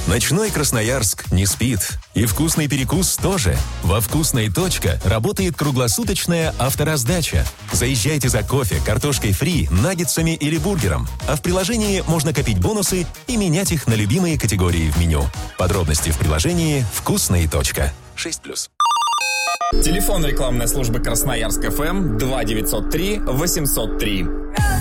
Ночной Красноярск не спит. И вкусный перекус тоже. Во «Вкусной. Работает круглосуточная автораздача. Заезжайте за кофе, картошкой фри, наггетсами или бургером. А в приложении можно копить бонусы и менять их на любимые категории в меню. Подробности в приложении «Вкусной. 6+. Телефон рекламной службы Красноярск ФМ 2903 803.